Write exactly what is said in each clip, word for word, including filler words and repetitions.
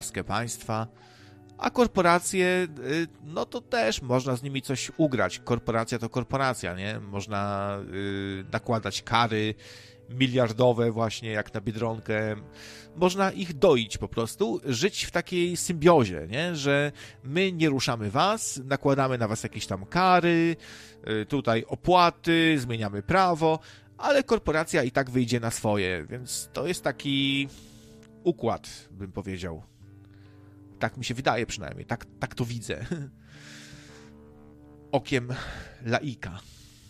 polskie państwa, a korporacje, no to też można z nimi coś ugrać. Korporacja to korporacja, nie? Można yy, nakładać kary miliardowe właśnie, jak na Biedronkę. Można ich doić po prostu, żyć w takiej symbiozie, nie? Że my nie ruszamy was, nakładamy na was jakieś tam kary, yy, tutaj opłaty, zmieniamy prawo, ale korporacja i tak wyjdzie na swoje, więc to jest taki układ, bym powiedział. Tak mi się wydaje przynajmniej, tak, tak to widzę. Okiem laika.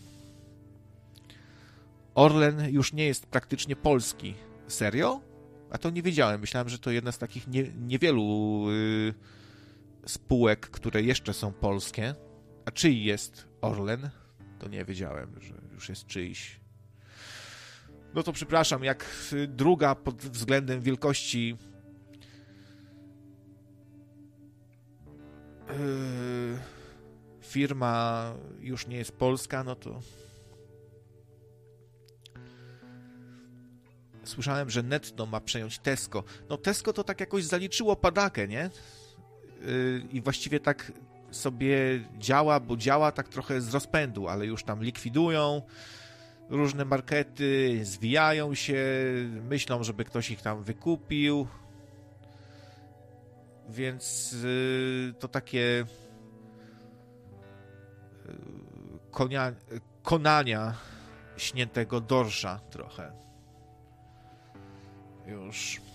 Orlen już nie jest praktycznie polski. Serio? A to nie wiedziałem. Myślałem, że to jedna z takich nie, niewielu yy, spółek, które jeszcze są polskie. A czyj jest Orlen? To nie wiedziałem, że już jest czyjś. No to przepraszam, jak druga pod względem wielkości Yy, firma już nie jest polska, no to słyszałem, że Netto ma przejąć Tesco. No Tesco to tak jakoś zaliczyło padakę, nie? Yy, I właściwie tak sobie działa, bo działa tak trochę z rozpędu, ale już tam likwidują różne markety, zwijają się, myślą, żeby ktoś ich tam wykupił. Więc yy, to takie yy, konia, konania śniętego dorsza trochę. Już.